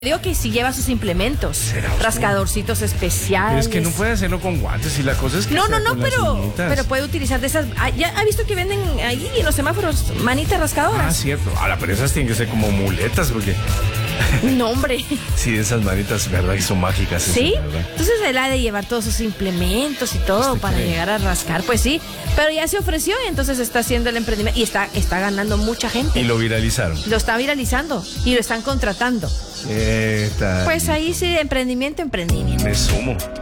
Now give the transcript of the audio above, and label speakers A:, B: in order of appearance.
A: Digo que sí lleva sus implementos, rascadorcitos especiales.
B: Pero es que no puede hacerlo con guantes y la cosa es que
A: No,
B: sea
A: no,
B: con las
A: pero
B: uñitas.
A: puede utilizar de esas. ¿Ya ha visto que venden ahí en los semáforos manitas rascadoras?
B: Ah, cierto. Ahora, pero esas tienen que ser como muletas, porque
A: No, hombre.
B: sí, esas manitas, verdad, que son mágicas. esas,
A: ¿Sí?
B: ¿verdad?
A: Entonces él ha de llevar todos sus implementos y todo para
B: cree?
A: llegar a rascar. Pues sí, pero ya se ofreció y entonces está haciendo el emprendimiento y está ganando mucha gente.
B: Y lo viralizaron.
A: Lo está viralizando y lo están contratando. Pues ahí sí, emprendimiento.
B: Me sumo.